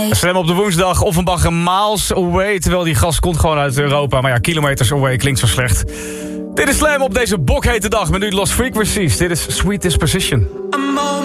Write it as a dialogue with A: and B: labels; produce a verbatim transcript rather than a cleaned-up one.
A: Slam op de woensdag, Offenbach en Miles Away. Terwijl die gast komt gewoon uit Europa. Maar ja, Kilometers Away klinkt zo slecht. Dit is Slam op deze bokhete dag met nu Lost Frequencies. Dit is Sweet Disposition.